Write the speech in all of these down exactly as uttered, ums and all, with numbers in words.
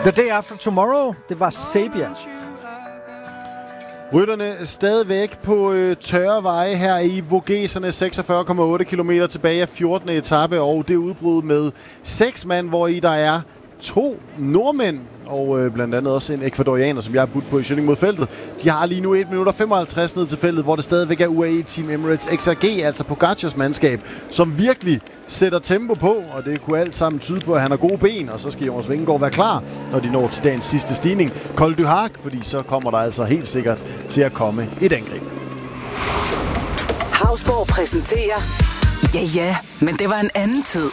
The Day After Tomorrow, det var Sabia. Rytterne stadigvæk på øh, tørre veje her i Vogeserne, seksogfyrre komma otte kilometer tilbage af fjortende etape, og det er udbrud med seks mand, hvor i der er to nordmænd, og øh, blandt andet også en ekvadorianer, som jeg har budt på i Schønning mod feltet. De har lige nu et minut og femoghalvtreds ned til feltet, hvor det stadigvæk er U A E Team Emirates X R G, altså Pogacars mandskab, som virkelig sætter tempo på, og det kunne alt sammen tyde på, at han har gode ben, og så skal Jonas Vingegaard være klar, når de når til dagens sidste stigning. Col du Hac, fordi så kommer der altså helt sikkert til at komme et angreb. Hausborg præsenterer... Ja, ja, men det var en anden tid.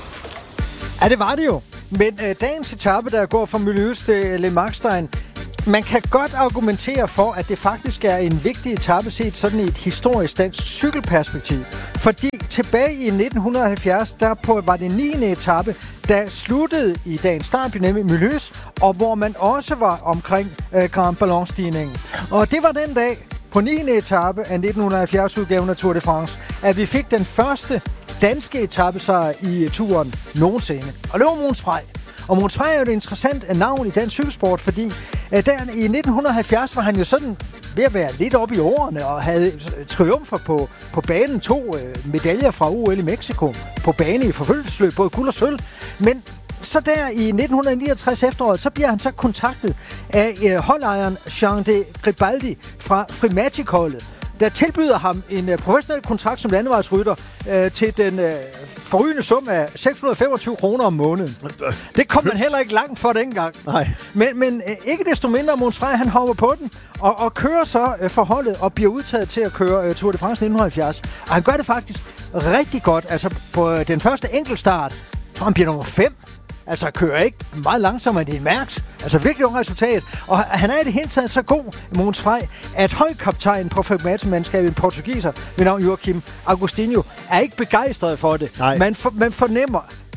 Ja, det var det jo. Men øh, dagens etape, der går fra Mulhouse til Le Markstein, man kan godt argumentere for, at det faktisk er en vigtig etape set sådan i et historisk dansk cykelperspektiv. Fordi tilbage i nitten halvfjerds, der på, var det niende etape, der sluttede i dagens start, nemlig Mulhouse, og hvor man også var omkring øh, Grand Ballon-stigningen. Og det var den dag, på niende etape af nitten halvfjerds-udgaven af Tour de France, at vi fik den første danske etapesejr i turen nogensinde. Og det var Mogens Frey. Og Mogens Frey er jo et interessant navn i dansk cykelsport, fordi øh, der i nitten halvfjerds var han jo sådan ved at være lidt oppe i årene og havde triumfer på, på banen. To øh, medaljer fra O L i Mexico på bane i forfølgelsesløb, både guld og sølv. Men så der i nitten niogtres efteråret, så bliver han så kontaktet af øh, holdejeren Jean de Gribaldi fra Frimatic-holdet, der tilbyder ham en uh, professionel kontrakt som landevejsrytter uh, til den uh, forrygende sum af seks hundrede og femogtyve kroner om måneden. Det kom man heller ikke langt for dengang. Nej. Men, men uh, ikke desto mindre, Mogens Frey, han hopper på den og, og kører så uh, for holdet og bliver udtaget til at køre uh, Tour de France nitten halvfjerds. Og han gør det faktisk rigtig godt. Altså på uh, den første enkeltstart, tror han bliver nummer fem. Altså kører ikke meget langsommere end en Mærks. Altså virkelig godt resultat. Og han er i det hele taget så god, Mogens Frey, at holdkaptajnen på Frimatic-mandskabet, en portugiser ved navn Joaquim Agostinho, er ikke begejstret for det. Man, for, man fornemmer,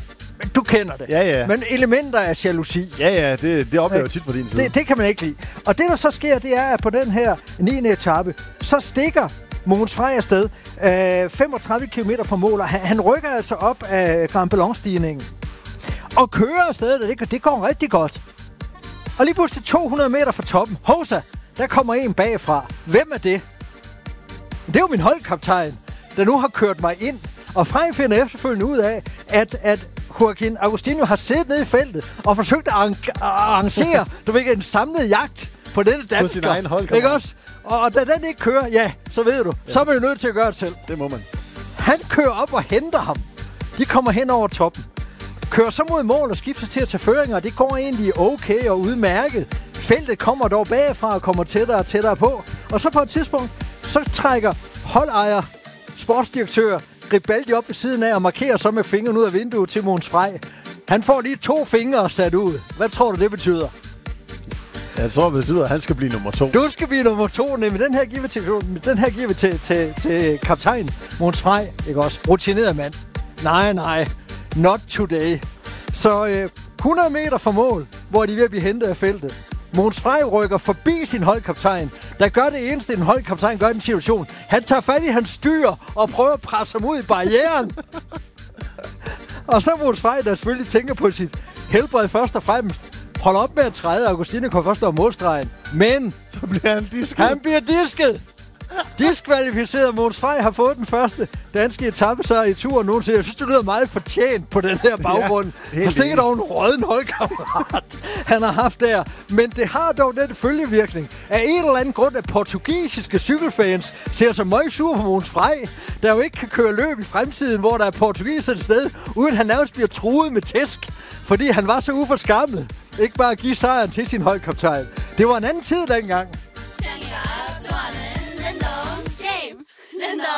du kender det, ja, ja. men elementer af jalousi. Ja, ja, det, det oplever jeg tit fra din side. Det, det kan man ikke lide. Og det, der så sker, det er, at på den her niende etape, så stikker Mogens Frey afsted øh, femogtredive kilometer fra mål, og han, han rykker altså op af Grand Ballon-stigningen og kører afsted, og det, det går rigtig godt. Og lige pludselig to hundrede meter fra toppen, Hosa, der kommer en bagfra. Hvem er det? Det er jo min holdkaptajn, der nu har kørt mig ind. Og Frey finder efterfølgende ud af, at, at Joaquim Agostinho har siddet nede i feltet og forsøgt at arrangere du ved, en samlet jagt på denne dansker. På sin egen holdkammerat. Ikke også? Og, og da den ikke kører, ja, så ved du, ja. Så er man jo nødt til at gøre det selv. Det må man. Han kører op og henter ham. De kommer hen over toppen. Kører så mod mål og skifter til at tage føringer, og det går egentlig okay og udmærket. Feltet kommer dog bagfra og kommer tættere og tættere på. Og så på et tidspunkt, så trækker holdejer, sportsdirektør Gribaldi op ved siden af og markerer så med fingeren ud af vinduet til Mogens Frey. Han får lige to fingre sat ud. Hvad tror du, det betyder? Jeg tror, det betyder, at han skal blive nummer to. Du skal blive nummer to, nemlig den her giver vi til, den her giver vi til, til, til kaptajn Mogens Frey, ikke også? Rutineret mand. Nej, nej. Not today. Så øh, hundrede meter fra mål, hvor de er ved at blive hentet af feltet. Mogens Frey rykker forbi sin holdkaptajn, der gør det eneste, en holdkaptajn gør i den situation. Han tager fat i hans styr og prøver at presse ham ud i barrieren. Og så Mogens Frey, der selvfølgelig tænker på sit helbred først og fremmest. Hold op med at træde, Agostinho kommer først over målstregen. Men så bliver han disket. Han bliver disket. Diskvalificeret. Mogens Frey har fået den første danske etapesejr i turen nogensinde. Jeg synes, det lyder meget fortjent på den her baggrund. Ja, og sikkert over en rødden holdkammerat, han har haft der. Men det har dog den følgevirkning. Af en eller anden grund, at portugisiske cykelfans ser så meget sur på Mogens Frey, der jo ikke kan køre løb i fremtiden, hvor der er portugiser et sted, uden han nærmest bliver truet med tæsk, fordi han var så uforskammet. Ikke bare at give sejren til sin holdkaptajn. Det var en anden tid dengang.